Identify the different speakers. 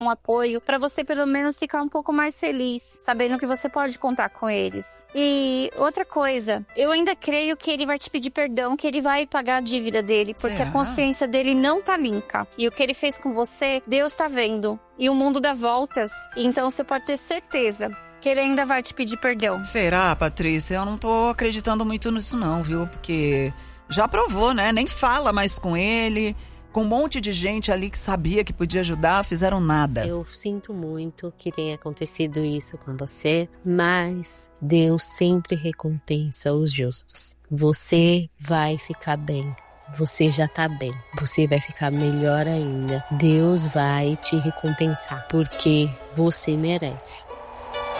Speaker 1: um apoio, pra você pelo menos ficar um pouco mais feliz, sabendo que você pode contar com eles. E outra coisa, eu ainda creio que ele vai te pedir perdão, que ele vai pagar a dívida dele, porque
Speaker 2: Será?
Speaker 1: a consciência dele não tá limpa. E o que ele fez com você, Deus tá vendo. E o mundo dá voltas, então você pode ter certeza que ele ainda vai te pedir perdão.
Speaker 2: Será, Patrícia? Eu não tô acreditando muito nisso não, viu? Porque já provou, né? Nem fala mais com ele. Com um monte de gente ali que sabia que podia ajudar, fizeram nada.
Speaker 3: Eu sinto muito que tenha acontecido isso com você, mas Deus sempre recompensa os justos. Você vai ficar bem. Você já tá bem. Você vai ficar melhor ainda. Deus vai te recompensar, porque você merece.